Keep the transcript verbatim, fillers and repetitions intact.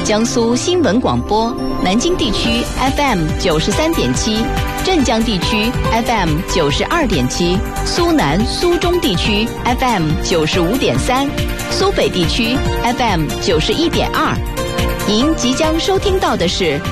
江苏新闻广播，南京地区 F M 九十三点七，镇江地区 F M 九十二点七，苏南、苏中地区 F M 九十五点三，苏北地区 F M 九十一点二。您即将收听到的是